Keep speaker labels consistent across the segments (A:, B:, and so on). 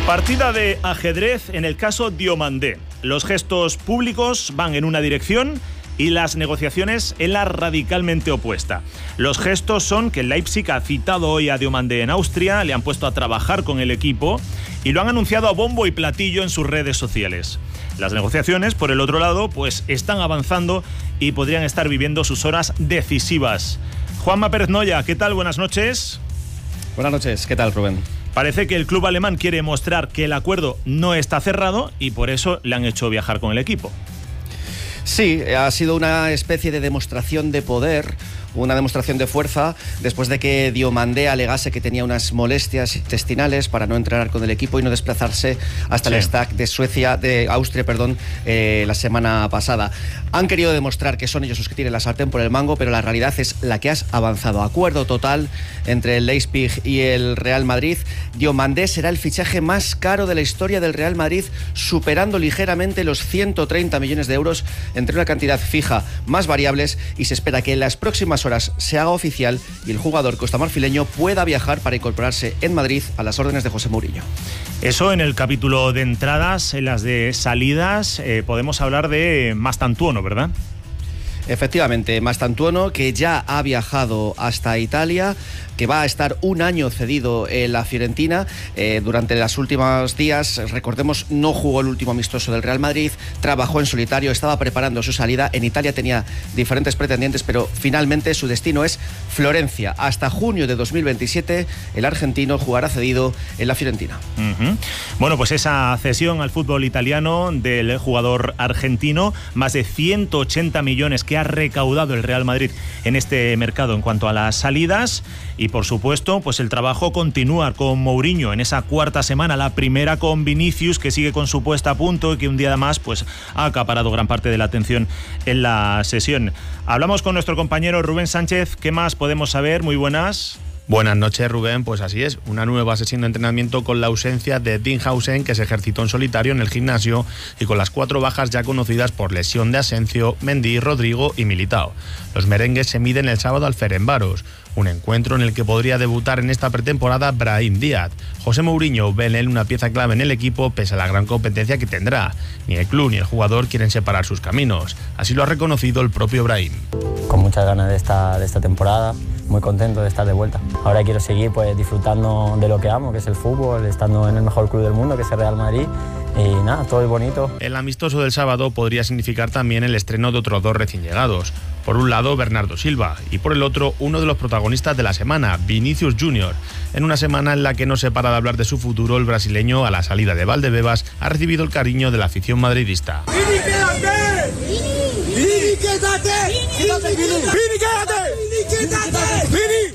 A: Partida de ajedrez en el caso Diomandé. Los gestos públicos van en una dirección y las negociaciones en la radicalmente opuesta. Los gestos son que el Leipzig ha citado hoy a Diomandé en Austria, le han puesto a trabajar con el equipo y lo han anunciado a bombo y platillo en sus redes sociales. Las negociaciones, por el otro lado, pues están avanzando y podrían estar viviendo sus horas decisivas. Juanma Pérez Noya, ¿qué tal? Buenas noches.
B: Buenas noches, ¿qué tal, Rubén?
A: Parece que el club alemán quiere mostrar que el acuerdo no está cerrado y por eso le han hecho viajar con el equipo.
B: Sí, ha sido una especie de demostración de poder, una demostración de fuerza, después de que Diomandé alegase que tenía unas molestias intestinales para no entrenar con el equipo y no desplazarse hasta el Stag de Austria, la semana pasada. Han querido demostrar que son ellos los que tienen la sartén por el mango, pero la realidad es la que has avanzado. Acuerdo total entre el Leipzig y el Real Madrid. Diomandé será el fichaje más caro de la historia del Real Madrid, superando ligeramente los 130 millones de euros entre una cantidad fija más variables, y se espera que en las próximas horas se haga oficial y el jugador costamarfileño pueda viajar para incorporarse en Madrid a las órdenes de José Mourinho.
A: Eso en el capítulo de entradas. En las de salidas podemos hablar de Mastantuono, ¿verdad?
B: Efectivamente, Mastantuono, que ya ha viajado hasta Italia, que va a estar un año cedido en la Fiorentina. Durante los últimos días, recordemos, no jugó el último amistoso del Real Madrid, trabajó en solitario, estaba preparando su salida. En Italia tenía diferentes pretendientes, pero finalmente su destino es Florencia. Hasta junio de 2027, el argentino jugará cedido en la Fiorentina.
A: Bueno, pues esa cesión al fútbol italiano del jugador argentino, más de 180 millones que ha recaudado el Real Madrid en este mercado en cuanto a las salidas. Y por supuesto, pues el trabajo continúa con Mourinho en esa cuarta semana, la primera con Vinicius, que sigue con su puesta a punto y que un día más pues ha acaparado gran parte de la atención en la sesión. Hablamos con nuestro compañero Rubén Sánchez. ¿Qué más podemos saber? Muy buenas.
C: Buenas noches, Rubén. Pues así es, una nueva sesión de entrenamiento con la ausencia de Dinghausen, que se ejercitó en solitario en el gimnasio, y con las 4 bajas ya conocidas por lesión de Asensio, Mendy, Rodrigo y Militao. Los merengues se miden el sábado al Ferencváros, un encuentro en el que podría debutar en esta pretemporada Brahim Díaz. José Mourinho ve en él una pieza clave en el equipo, pese a la gran competencia que tendrá. Ni el club ni el jugador quieren separar sus caminos. Así lo ha reconocido el propio Brahim.
D: Con muchas ganas de esta temporada, muy contento de estar de vuelta. Ahora quiero seguir pues disfrutando de lo que amo, que es el fútbol, estando en el mejor club del mundo, que es el Real Madrid. Y nada, todo es bonito.
C: El amistoso del sábado podría significar también el estreno de otros 2 recién llegados. Por un lado, Bernardo Silva, y por el otro, uno de los protagonistas de la semana, Vinicius Junior. En una semana en la que no se para de hablar de su futuro, el brasileño, a la salida de Valdebebas, ha recibido el cariño de la afición madridista.
E: ¡Vini, quédate! ¡Vini, quédate! ¡Vini, quédate!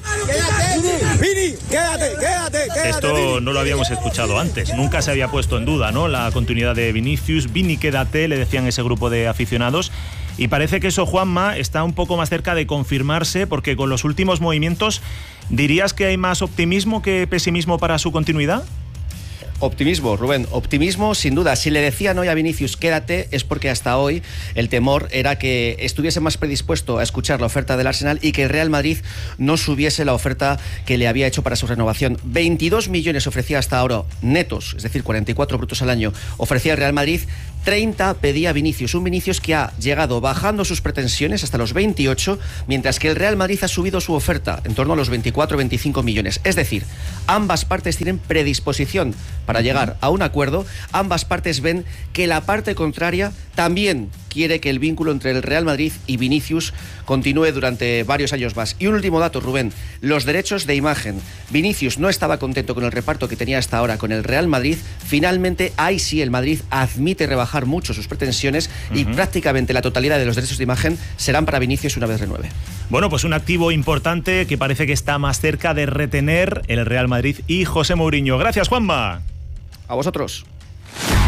E: ¡Vini, quédate!
A: Esto no lo habíamos escuchado antes, nunca se había puesto en duda, ¿no?, la continuidad de Vinicius. Vini, quédate, le decían ese grupo de aficionados. Y parece que eso, Juanma, está un poco más cerca de confirmarse, porque con los últimos movimientos, ¿dirías que hay más optimismo que pesimismo para su continuidad?
B: Optimismo, Rubén, optimismo sin duda. Si le decían hoy a Vinicius quédate, es porque hasta hoy el temor era que estuviese más predispuesto a escuchar la oferta del Arsenal y que el Real Madrid no subiese la oferta que le había hecho para su renovación. 22 millones ofrecía hasta ahora netos, es decir, 44 brutos al año, ofrecía el Real Madrid. 30 pedía Vinicius, un Vinicius que ha llegado bajando sus pretensiones hasta los 28, mientras que el Real Madrid ha subido su oferta en torno a los 24-25 millones. Es decir, ambas partes tienen predisposición para llegar a un acuerdo. Ambas partes ven que la parte contraria también quiere que el vínculo entre el Real Madrid y Vinicius continúe durante varios años más. Y un último dato, Rubén, los derechos de imagen. Vinicius no estaba contento con el reparto que tenía hasta ahora con el Real Madrid. Finalmente, ahí sí el Madrid admite rebajar mucho sus pretensiones y prácticamente la totalidad de los derechos de imagen serán para Vinicius una vez renueve.
A: Bueno, pues un activo importante que parece que está más cerca de retener el Real Madrid y José Mourinho. Gracias, Juanma.
B: A vosotros.